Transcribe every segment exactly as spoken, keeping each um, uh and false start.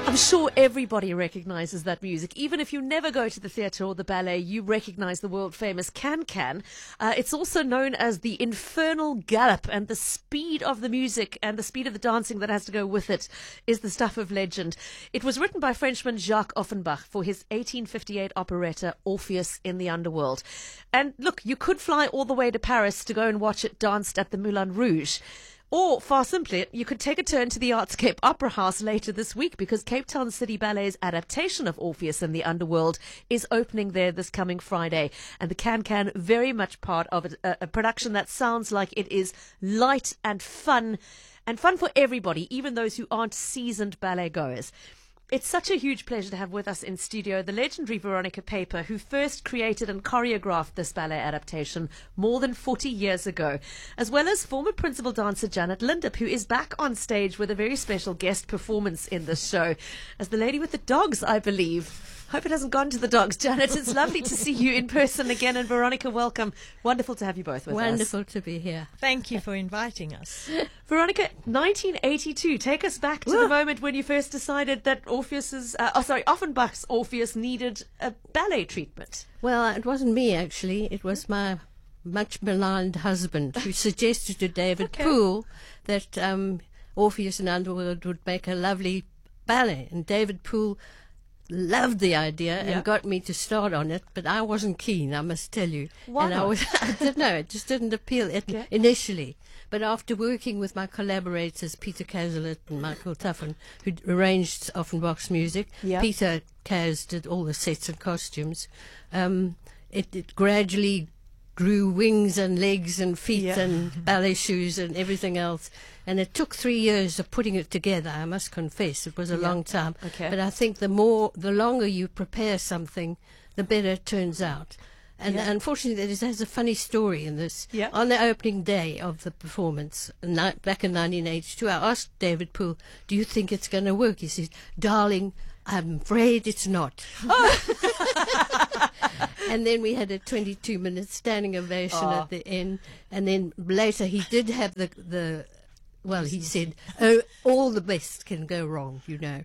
I'm sure everybody recognizes that music. Even if you never go to the theatre or the ballet, you recognize the world-famous Can-Can. Uh, it's also known as the infernal gallop, and the speed of the music and the speed of the dancing that has to go with it is the stuff of legend. It was written by Frenchman Jacques Offenbach for his eighteen fifty-eight operetta Orpheus in the Underworld. And look, you could fly all the way to Paris to go and watch it danced at the Moulin Rouge. Or, far simpler, you could take a turn to the Artscape Opera House later this week, because Cape Town City Ballet's adaptation of Orpheus in the Underworld is opening there this coming Friday. And the Can-Can, very much part of it, a, a production that sounds like it is light and fun, and fun for everybody, even those who aren't seasoned ballet goers. It's such a huge pleasure to have with us in studio the legendary Veronica Paper, who first created and choreographed this ballet adaptation more than forty years ago, as well as former principal dancer Janet Lindup, who is back on stage with a very special guest performance in this show as the lady with the dogs, I believe. Hope it hasn't gone to the dogs, Janet. It's lovely to see you in person again, and Veronica, welcome. Wonderful to have you both with Wonderful us. Wonderful to be here. Thank you for inviting us. Veronica, nineteen eighty-two. Take us back to Woo. the moment when you first decided that Orpheus's, uh, oh sorry, Offenbach's Orpheus needed a ballet treatment. Well, it wasn't me actually. It was my much maligned husband who suggested to David Okay. Poole that um, Orpheus in Underworld would make a lovely ballet, and David Poole loved the idea Yeah. and got me to start on it, but I wasn't keen, I must tell you. Why and I not? was I don't know, it just didn't appeal it Okay. initially. But after working with my collaborators, Peter Cazalet and Michael Tuffin, who arranged Offenbach's music, Yeah. Peter Kaz did all the sets and costumes, um, it, it gradually grew wings and legs and feet Yeah. and ballet shoes and everything else. And it took three years of putting it together, I must confess. It was a Yeah. long time. Okay. But I think the more, the longer you prepare something, the better it turns out. And Yeah. unfortunately, there has a funny story in this. Yeah. On the opening day of the performance, ni- back in nineteen eighty-two, I asked David Poole, do you think it's going to work? He said, darling, I'm afraid it's not. And then we had a twenty-two minute standing ovation Oh. at the end. And then later he did have the, the well, he said, oh, all the best can go wrong, you know.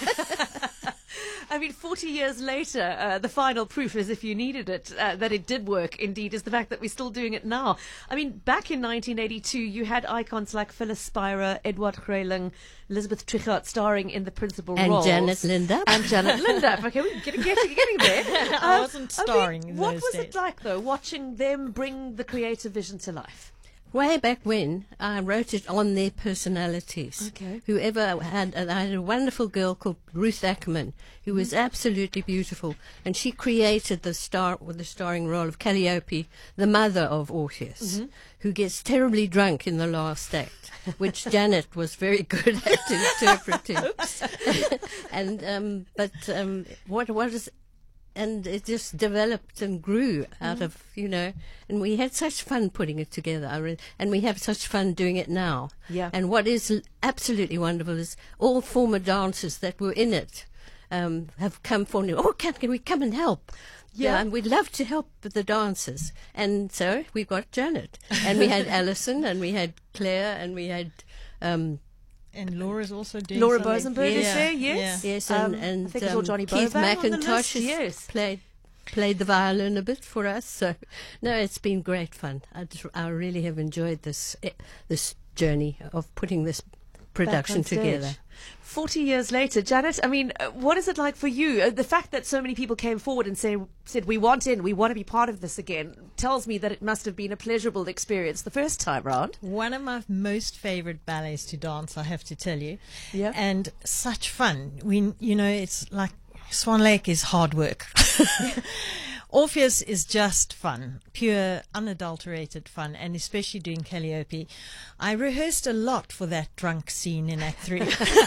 I mean, forty years later, uh, the final proof is, if you needed it, uh, that it did work, indeed, is the fact that we're still doing it now. I mean, back in nineteen eighty-two, you had icons like Phyllis Spira, Edward Greyling, Elizabeth Trichard starring in the principal And roles. Janet Lindup. And Janet Lindup. Okay, we're getting, getting, getting there. I Um, wasn't I mean, starring in what those was days. it like, though, watching them bring the creative vision to life? Way back when, I wrote it on their personalities. Okay. Whoever had, and I had a wonderful girl called Ruth Ackerman, who was absolutely beautiful, and she created the star, with the starring role of Calliope, the mother of Orpheus, who gets terribly drunk in the last act, which Janet was very good at interpreting. and um, but um, what what is and it just developed and grew out Mm. of, you know, and we had such fun putting it together. I re- and we have such fun doing it now. Yeah. And what is l- absolutely wonderful is all former dancers that were in it um, have come forward. Oh, can, can we come and help? Yeah. And we'd love to help with the dancers. And so we got Janet. And we had Alison, and we had Claire, and we had... Um, And Laura's also doing Laura something. Bosenberg is Yeah, there, yes. yeah. Yes, and, Um, and I think it's all um, Johnny Keith Bovan on the McIntosh list, has yes. played played the violin a bit for us. So, no, it's been great fun. I, just, I really have enjoyed this eh, this journey of putting this production Back on together. stage. Forty years later, Janet, I mean, uh, what is it like for you? Uh, the fact that so many people came forward and say, said, we want in, we want to be part of this again, tells me that it must have been a pleasurable experience the first time round. One of my most favorite ballets to dance, I have to tell you. Yeah. And such fun. We, you know, it's like Swan Lake is hard work. Orpheus is just fun, pure, unadulterated fun, and especially doing Calliope. I rehearsed a lot for that drunk scene in Act Three.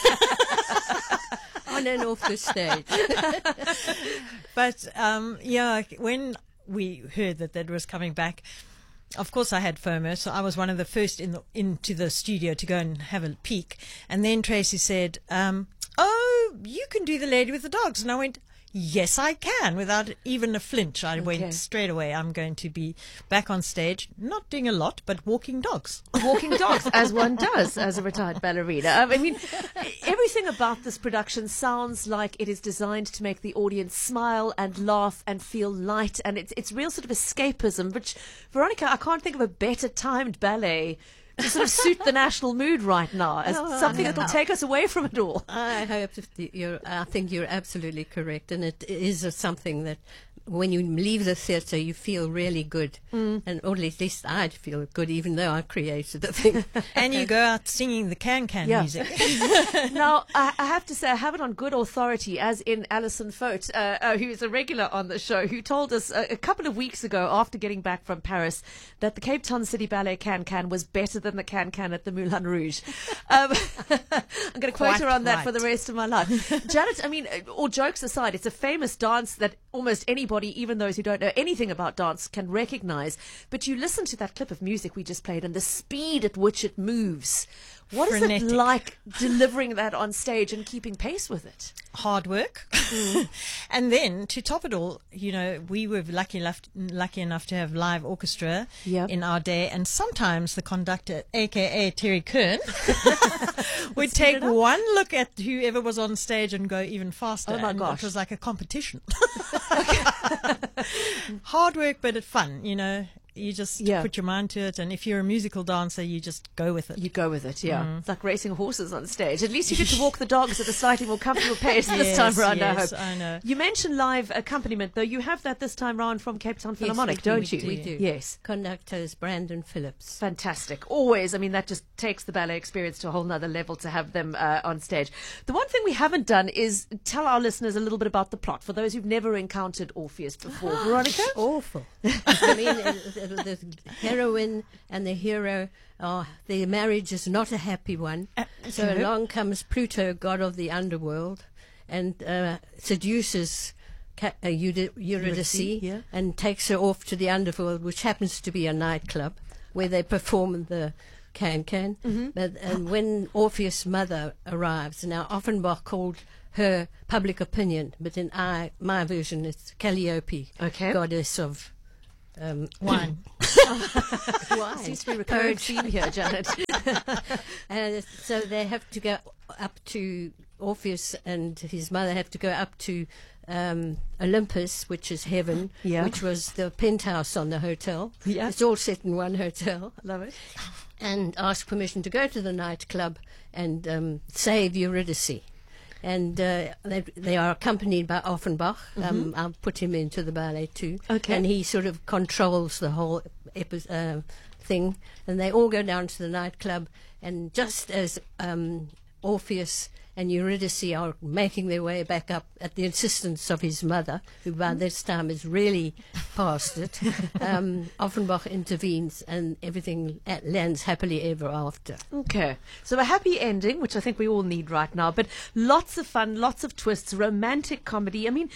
On and off the stage. But um, yeah, when we heard that that was coming back, of course I had FOMO, so I was one of the first in the, into the studio to go and have a peek. And then Tracy said, um, "Oh, you can do the Lady with the Dogs," and I went, Yes, I can. Without even a flinch, I Okay. went straight away. I'm going to be back on stage, not doing a lot, but walking dogs. Walking dogs, as one does as a retired ballerina. Um, I mean, everything about this production sounds like it is designed to make the audience smile and laugh and feel light, and it's it's real sort of escapism. Which, Veronica, I can't think of a better timed ballet to sort of suit the national mood right now as Oh, something no. that will take us away from it all. I hope that you're. I think you're absolutely correct, and it is a, something that when you leave the theatre, you feel really good, mm. and or at least I'd feel good, even though I created the thing. And you go out singing the can-can Yeah. music. Now, I, I have to say, I have it on good authority, as in Alison Fote, uh, uh, who is a regular on the show, who told us a, a couple of weeks ago, after getting back from Paris, that the Cape Town City Ballet Can-Can was better than the Can-Can at the Moulin Rouge. Um, I'm going to quote Quite her on that right. for the rest of my life. Janet, I mean, uh, all jokes aside, it's a famous dance that almost anybody, even those who don't know anything about dance, can recognize. But you listen to that clip of music we just played and the speed at which it moves. What is Frenetic. it like delivering that on stage and keeping pace with it? Hard work. And then to top it all, you know, we were lucky enough, lucky enough to have live orchestra Yep. in our day. And sometimes the conductor, a k a. Terry Kern, would take one look at whoever was on stage and go even faster. Oh, my and gosh. It was like a competition. Hard work, but it's fun, you know. You just Yeah. put your mind to it. And if you're a musical dancer, you just go with it. You go with it, yeah. It's like racing horses on stage. At least you get to walk the dogs at a slightly more comfortable pace this time Yes, round, I yes, hope. I know. You mentioned live accompaniment, though. You have that this time round from Cape Town Philharmonic, we do, don't we you? do. We do. Yes. Conductor is Brandon Phillips. Fantastic. Always. I mean, that just takes the ballet experience to a whole nother level to have them uh, on stage. The one thing we haven't done is tell our listeners a little bit about the plot for those who've never encountered Orpheus before. Veronica? Awful. I mean, uh, the, the heroine and the hero, oh, their marriage is not a happy one. So okay. along comes Pluto, god of the underworld, and uh, seduces Ca- uh, Eury- Eurydice yeah. and takes her off to the underworld, which happens to be a nightclub where they perform the can-can. Mm-hmm. But and when Orpheus' mother arrives, now Offenbach called her public opinion, but in I, my version it's Calliope, Okay. goddess of um, Wine. wine. Seems to be a recurring theme here, Janet. And so they have to go up to Orpheus and his mother have to go up to um, Olympus, which is heaven, Yeah. which was the penthouse on the hotel. Yeah. It's all set in one hotel. Love it. And ask permission to go to the nightclub and um, save Eurydice. And uh, they, they are accompanied by Offenbach. Um, I'll put him into the ballet too. Okay. And he sort of controls the whole epi- uh, thing. And they all go down to the nightclub. And just as um, Orpheus and Eurydice are making their way back up at the insistence of his mother, who by this time is really past it, um, Offenbach intervenes and everything uh, lands happily ever after. Okay. So a happy ending, which I think we all need right now, but lots of fun, lots of twists, romantic comedy. I mean,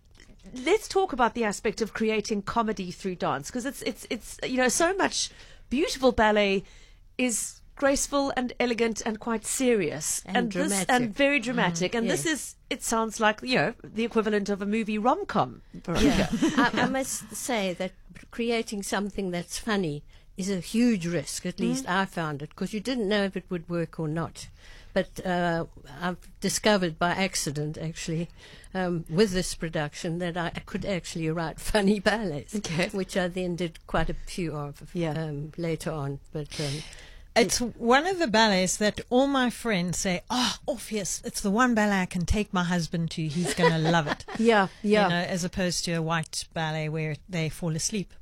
let's talk about the aspect of creating comedy through dance, because it's, it's, it's, you know, so much beautiful ballet is graceful and elegant and quite serious And this, dramatic. and very dramatic. And this yes. is, it sounds like, you know, the equivalent of a movie rom-com. Veronica. I, I must say that creating something that's funny is a huge risk. At least I found it, because you didn't know if it would work or not. But uh, I've discovered by accident, actually, um, with this production, that I, I could actually write funny ballets, Okay. which I then did quite a few of Yeah. um, later on. But um, It's one of the ballets that all my friends say, oh, Orpheus, it's the one ballet I can take my husband to. He's going to love it. Yeah, yeah. You know, as opposed to a white ballet where they fall asleep.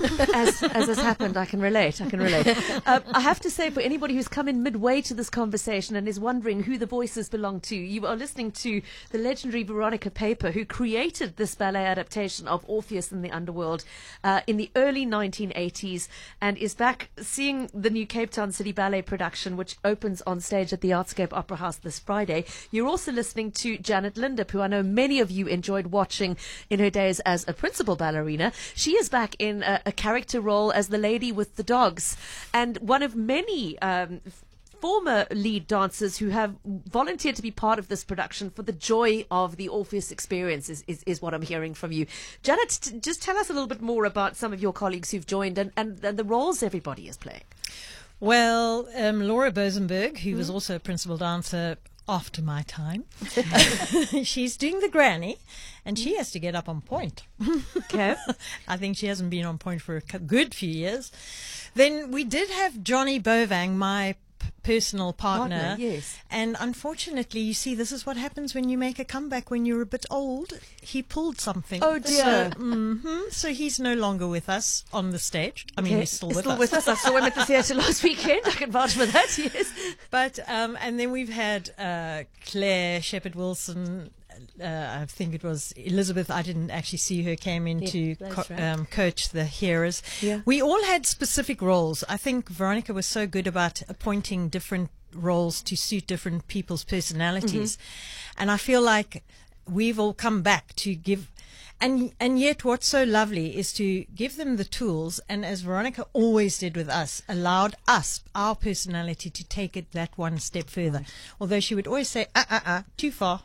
as as has happened, I can relate. I can relate. Uh, I have to say, for anybody who's come in midway to this conversation and is wondering who the voices belong to, you are listening to the legendary Veronica Paper, who created this ballet adaptation of Orpheus in the Underworld uh, in the early nineteen eighties, and is back seeing the new Cape Town City Ballet production, which opens on stage at the Artscape Opera House this Friday. You're also listening to Janet Lindop, who I know many of you enjoyed watching in her days as a principal ballerina. She is back in a, a character role as the lady with the dogs, and one of many um, f- former lead dancers who have volunteered to be part of this production for the joy of the Orpheus experience, is, is, is what I'm hearing from you. Janet, t- just tell us a little bit more about some of your colleagues who've joined and, and, and the roles everybody is playing. Well, um, Laura Bosenberg, who mm. was also a principal dancer after my time, she's doing the granny, and she has to get up on point. Okay. I think she hasn't been on point for a good few years. Then we did have Johnny Bovang, my p- personal partner. Partner, yes. And unfortunately, you see, this is what happens when you make a comeback when you're a bit old. He pulled something. Oh, dear. So, mm-hmm, so he's no longer with us on the stage. I mean, Okay. he's still He's with still us. with us. I saw him at the theatre last weekend. I can vouch for that, yes. But, um, and then we've had uh, Claire Shepherd-Wilson. Uh, I think it was Elizabeth. I didn't actually see her, came in Yeah, to that's co- right. um, coach the hearers. Yeah. We all had specific roles. I think Veronica was so good about appointing different roles to suit different people's personalities. Mm-hmm. And I feel like we've all come back to give. And and yet what's so lovely is to give them the tools, and as Veronica always did with us, allowed us, our personality, to take it that one step further. Although she would always say, uh, uh, uh, too far.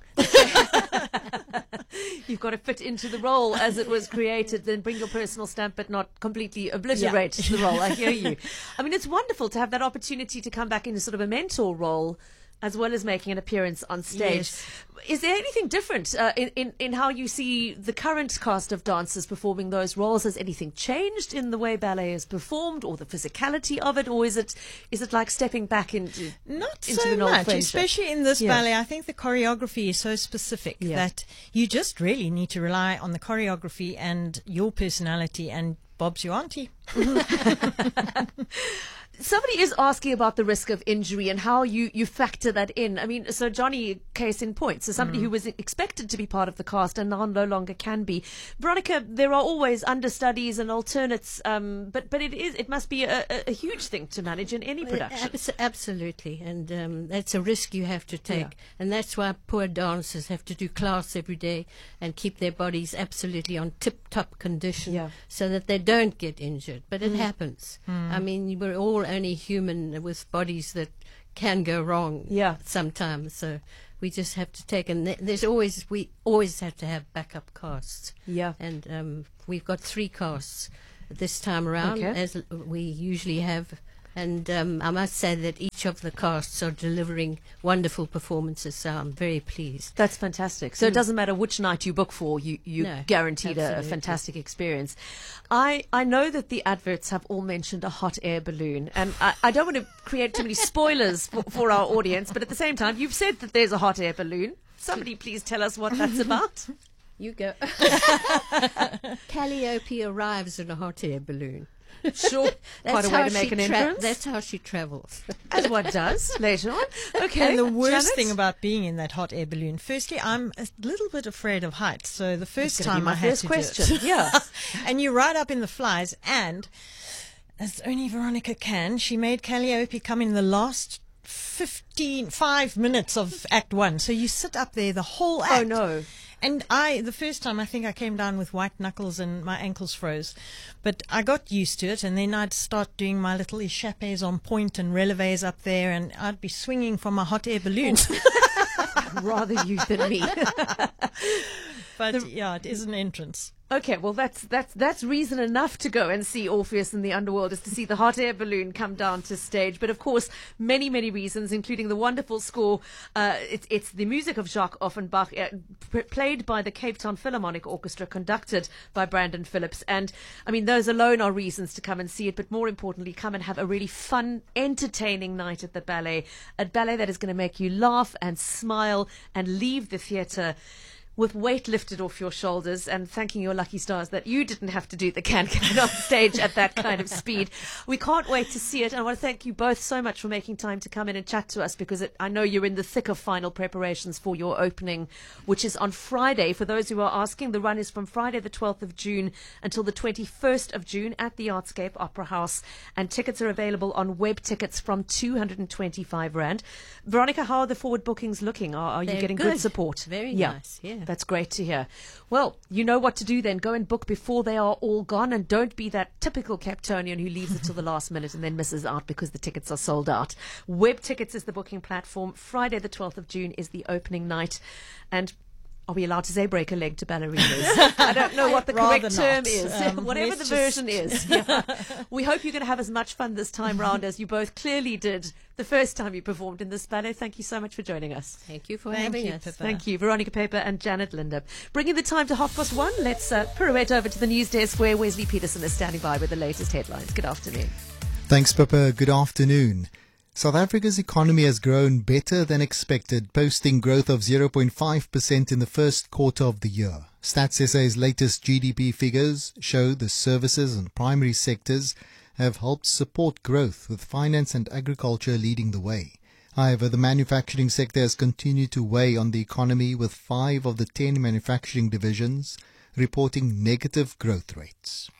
You've got to fit into the role as it was created, then bring your personal stamp, but not completely obliterate the role. I hear you. I mean, it's wonderful to have that opportunity to come back into sort of a mentor role as well as making an appearance on stage. Yes. Is there anything different uh, in, in, in how you see the current cast of dancers performing those roles? Has anything changed in the way ballet is performed or the physicality of it? Or is it is it like stepping back into, Not into so an old much, friendship? especially in this Yeah. ballet. I think the choreography is so specific Yeah. that you just really need to rely on the choreography and your personality, and Bob's your auntie. Somebody is asking about the risk of injury and how you, you factor that in. I mean, so Johnny, case in point, so somebody mm. who was expected to be part of the cast and now no longer can be. Veronica, there are always understudies and alternates, um, but but it is it must be a, a, a huge thing to manage in any production. Abs- absolutely, and um, that's a risk you have to take, Yeah. and that's why poor dancers have to do class every day and keep their bodies absolutely on tip-top condition, Yeah. so that they don't get injured. But it happens. I mean, we're all only human with bodies that can go wrong. Yeah. Sometimes, so we just have to take. And th- there's always we always have to have backup casts. Yeah. And um, we've got three casts this time around, Okay. as we usually have. And um, I must say that each of the casts are delivering wonderful performances, so I'm very pleased. That's fantastic. So it doesn't matter which night you book for, you, you No, guaranteed a, a absolutely. fantastic experience. I, I know that the adverts have all mentioned a hot air balloon, and I, I don't want to create too many spoilers for, for our audience, but at the same time, you've said that there's a hot air balloon. Somebody please tell us what that's about. You go. Calliope arrives in a hot air balloon. Sure. Quite a way to make she an tra- entrance. That's how she travels. As one does later on. Okay. And the worst Janet? thing about being in that hot air balloon, firstly, I'm a little bit afraid of heights. So the first It's gonna be time my I had first to question. do it. Yeah. And you ride up in the flies, and as only Veronica can, she made Calliope come in the last fifteen, five minutes of Act One. So you sit up there the whole act. Oh, no. And I, the first time, I think I came down with white knuckles and my ankles froze. But I got used to it, and then I'd start doing my little échappés on point and relevés up there, and I'd be swinging from a hot air balloon. Rather you than me. But yeah, it is an entrance. Okay, well that's that's that's reason enough to go and see Orpheus in the Underworld, is to see the hot air balloon come down to stage. But of course, many many reasons, including the wonderful score. Uh, it's it's the music of Jacques Offenbach, uh, p- played by the Cape Town Philharmonic Orchestra, conducted by Brandon Phillips. And I mean, those alone are reasons to come and see it. But more importantly, come and have a really fun, entertaining night at the ballet. A ballet that is going to make you laugh and smile and leave the theatre with weight lifted off your shoulders, and thanking your lucky stars that you didn't have to do the can-can on stage at that kind of speed. We can't wait to see it. And I want to thank you both so much for making time to come in and chat to us, because it, I know you're in the thick of final preparations for your opening, which is on Friday. For those who are asking, the run is from Friday the twelfth of June until the twenty-first of June at the Artscape Opera House, and tickets are available on web tickets from two hundred twenty-five rand. Veronica, how are the forward bookings looking? Are, are you They're getting good, support? Very Yeah. nice, yeah. That's great to hear. Well, you know what to do then. Go and book before they are all gone, and don't be that typical Capetonian who leaves it till the last minute and then misses out because the tickets are sold out. Web Tickets is the booking platform. Friday the twelfth of June is the opening night. And are we allowed to say break a leg to ballerinas? I don't know what the correct Rather term not. is. Um, Whatever the let's version just- is. Yeah. We hope you're going to have as much fun this time round as you both clearly did the first time you performed in this ballet. Thank you so much for joining us. Thank you for Thank having you, us. Pippa. Thank you, Veronica Paper and Janet Linder. Bringing the time to half past one, let's uh, pirouette over to the news desk where Wesley Peterson is standing by with the latest headlines. Good afternoon. Thanks, Pippa. Good afternoon. South Africa's economy has grown better than expected, posting growth of zero point five percent in the first quarter of the year. Stats S A's latest G D P figures show the services and primary sectors have helped support growth, with finance and agriculture leading the way. However, the manufacturing sector has continued to weigh on the economy, with five of the ten manufacturing divisions reporting negative growth rates.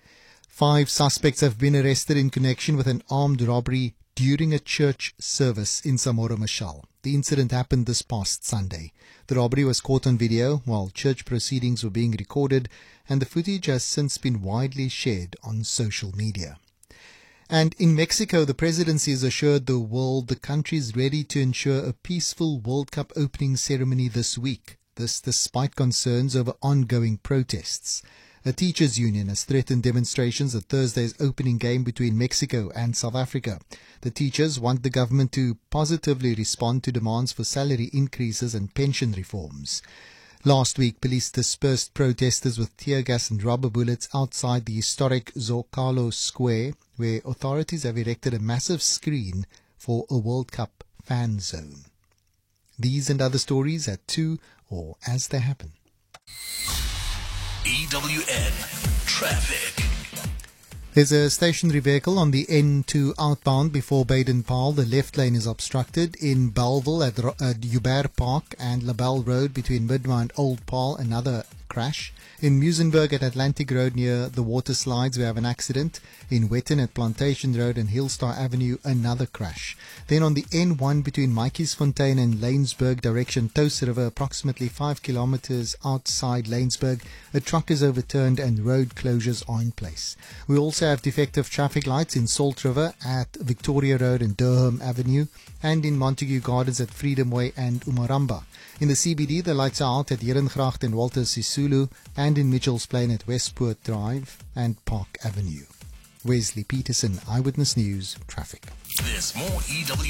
Five suspects have been arrested in connection with an armed robbery during a church service in Samora Machel. The incident happened this past Sunday. The robbery was caught on video while church proceedings were being recorded, and the footage has since been widely shared on social media. And in Mexico, the presidency has assured the world the country is ready to ensure a peaceful World Cup opening ceremony this week. This despite concerns over ongoing protests. A teachers' union has threatened demonstrations at Thursday's opening game between Mexico and South Africa. The teachers want the government to positively respond to demands for salary increases and pension reforms. Last week, police dispersed protesters with tear gas and rubber bullets outside the historic Zocalo Square, where authorities have erected a massive screen for a World Cup fan zone. These and other stories at two or as they happen. E W N Traffic. There's a stationary vehicle on the N two outbound before Baden-Powell. The left lane is obstructed. In Bellville at, at Joubert Park and Labelle Road between Midmar and Old Paul, another crash. In Muizenberg at Atlantic Road near the water slides, we have an accident. In Wetton at Plantation Road and Hillstar Avenue, another crash. Then on the N one between Mikey'sfontein and Laingsburg direction Toos River, approximately five kilometers outside Laingsburg, a truck is overturned and road closures are in place. We also have defective traffic lights in Salt River at Victoria Road and Durham Avenue, and in Montague Gardens at Freedom Way and Umaramba. In the C B D, the lights are out at Herengracht and Walter Sisulu, and in Mitchell's Plain at Westpoort Drive and Park Avenue. Wesley Peterson, Eyewitness News, Traffic. There's more E W